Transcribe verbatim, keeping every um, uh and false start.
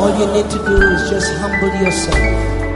All you need to do is just humble yourself.